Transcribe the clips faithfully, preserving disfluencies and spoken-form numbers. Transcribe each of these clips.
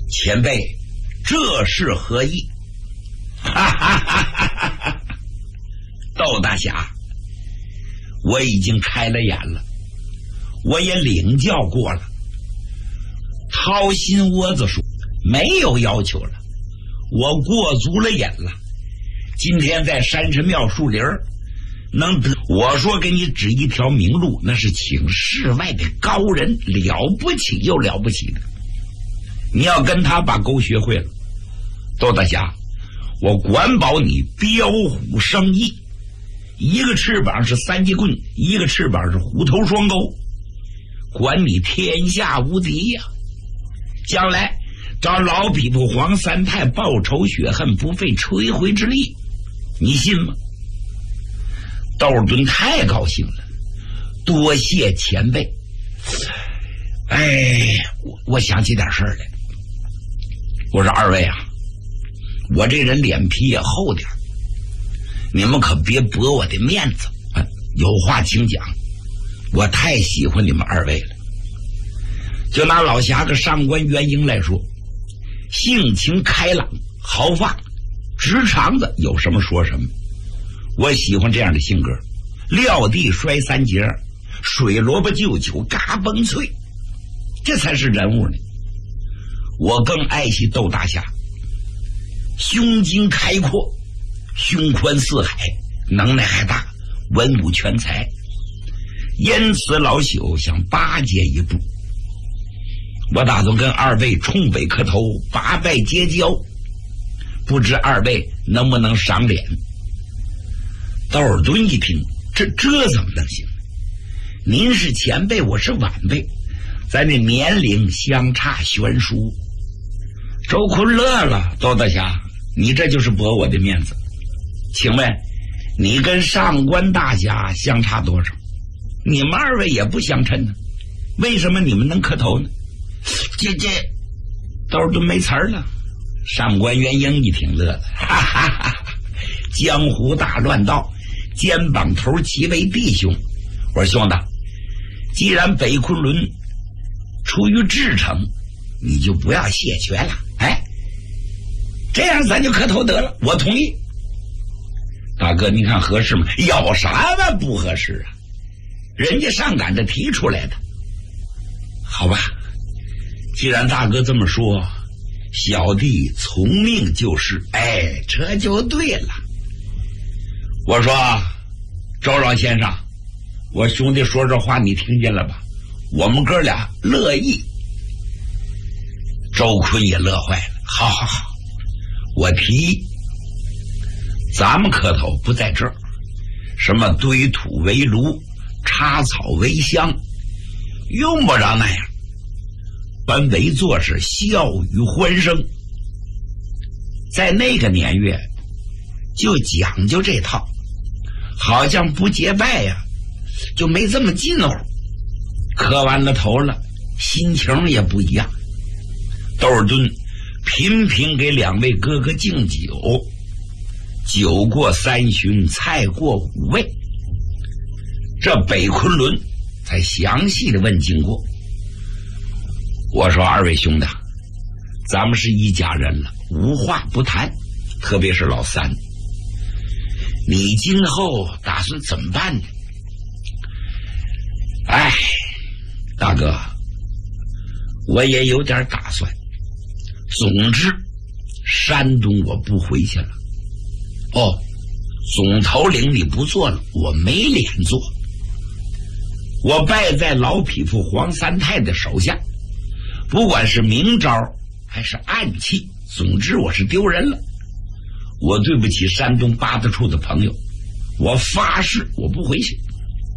前辈，这是何意？哈哈哈哈哈！窦大侠，我已经开了眼了，我也领教过了。掏心窝子说，没有要求了，我过足了瘾了。今天在山神庙树林能得，我说给你指一条明路，那是请世外的高人，了不起又了不起的。你要跟他把勾学会了，窦大侠，我管保你标虎生翼，一个翅膀是三节棍，一个翅膀是虎头双钩，管你天下无敌呀、啊！将来找老匹夫黄三太报仇雪恨，不费吹灰之力，你信吗？窦敦太高兴了，多谢前辈。哎，我我想起点事儿来。我说二位啊，我这人脸皮也厚点，你们可别驳我的面子啊！有话请讲，我太喜欢你们二位了。就拿老侠个上官元英来说，性情开朗豪放，直肠子，有什么说什么。我喜欢这样的性格，撂地摔三节，水萝卜就酒嘎嘣脆，这才是人物呢。我更爱惜窦大侠，胸襟开阔，胸宽似海，能耐还大，文武全才，因此老朽想巴结一步。我打算跟二位冲北磕头，八拜结交，不知二位能不能赏脸？窦尔敦一听，这这怎么能行？您是前辈，我是晚辈，咱这年龄相差悬殊。周坤乐了，窦大侠，你这就是驳我的面子。请问你跟上官大侠相差多少？你们二位也不相称呢，为什么你们能磕头呢？这这窦尔敦没词儿了。上官元英一听乐了，哈哈哈哈！江湖大乱道，肩膀头齐为弟兄。我说兄弟，既然北昆仑出于至诚，你就不要谢绝了。哎，这样咱就磕头得了，我同意。大哥，你看合适吗？有啥么不合适啊？人家上赶着提出来的。好吧，既然大哥这么说，小弟从命就是。哎，这就对了。我说周老先生，我兄弟说这话你听见了吧？我们哥俩乐意。周坤也乐坏了，好好好，我提议咱们磕头不在这儿，什么堆土为炉，插草为香，用不着那样，本为做是笑语欢声。在那个年月就讲究这套，好像不结拜呀、啊，就没这么近乎。磕完了头了，心情也不一样。窦尔敦频频给两位哥哥敬酒，酒过三巡，菜过五味。这北昆仑才详细的问经过。我说二位兄弟，咱们是一家人了，无话不谈，特别是老三，你今后打算怎么办呢？哎，大哥，我也有点打算。总之山东我不回去了。哦，总头领你不做了，我没脸做。我败在老匹夫黄三太的手下，不管是明招还是暗器，总之我是丢人了。我对不起山东八大处的朋友，我发誓我不回去。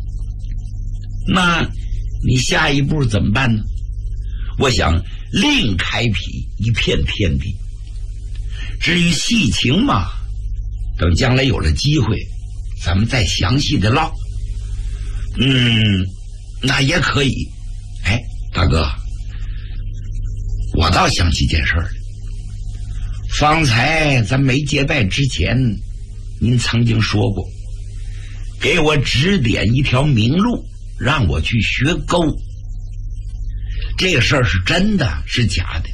那你下一步怎么办呢？我想另开辟一片天地。至于细情嘛，等将来有了机会咱们再详细的唠。嗯，那也可以。哎，大哥，我倒想起件事来。方才咱没结拜之前，您曾经说过，给我指点一条明路，让我去学钩。这个事儿是真的是假的？